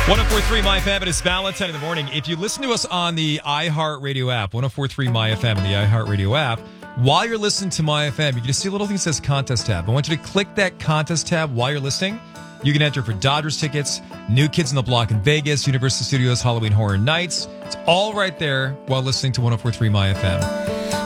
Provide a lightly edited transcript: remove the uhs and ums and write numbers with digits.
1043 My FM, it is Valentine in the morning. If you listen to us on the iHeartRadio app, 1043 My FM and the iHeartRadio app, while you're listening to My FM, you can just see a little thing that says contest tab. I want you to click that contest tab while you're listening. You can enter for Dodgers tickets, New Kids on the Block in Vegas, Universal Studios Halloween Horror Nights. It's all right there while listening to 1043 My FM.